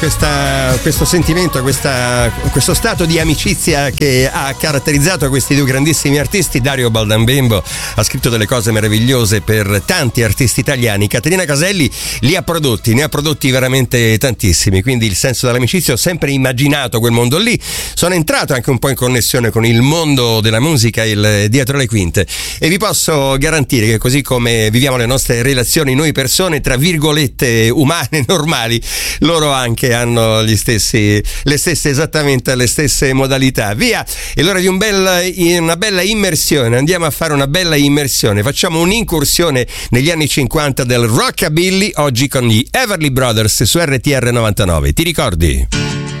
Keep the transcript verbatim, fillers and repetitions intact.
Questa, questo sentimento, questa, questo stato di amicizia che ha caratterizzato questi due grandissimi artisti. Dario Baldambembo ha scritto delle cose meravigliose per tanti artisti italiani. Caterina Caselli li ha prodotti, ne ha prodotti veramente tantissimi, quindi il senso dell'amicizia, ho sempre immaginato quel mondo lì. Sono entrato anche un po' in connessione con il mondo della musica, il dietro le quinte, e vi posso garantire che così come viviamo le nostre relazioni noi persone, tra virgolette umane, normali, loro anche hanno gli stessi, le stesse, esattamente le stesse modalità. Via, è l'ora di un bel, una bella immersione. Andiamo a fare una bella immersione, facciamo un'incursione negli anni cinquanta del rockabilly, oggi con gli Everly Brothers su R T R novantanove. Ti ricordi?